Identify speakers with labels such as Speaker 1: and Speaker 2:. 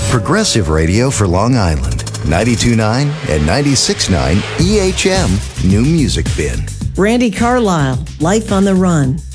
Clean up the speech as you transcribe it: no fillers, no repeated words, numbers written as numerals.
Speaker 1: Progressive radio for Long Island. 92.9 and 96.9 EHM New Music Bin.
Speaker 2: Randy Carlisle, Life on the Run.